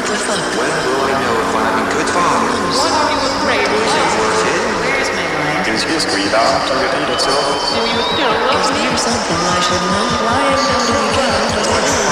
the fuck? When will I know if I'm a good father? What are you afraid of? Where's my mind? Is hier squeezed to repeat itself? Do you still love Is me? there something I should know? Why and how do we get out of this?